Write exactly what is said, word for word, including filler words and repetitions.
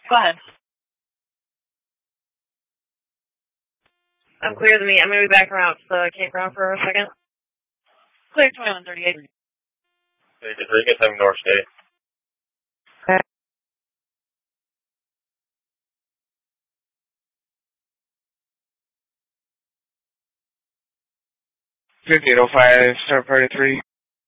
Go ahead. I'm clear to me. I'm going to be back around the campground for a second. Clear twenty-one thirty-eight. thirty-three, get seven North State. Okay. fifty-eight oh five, start party three.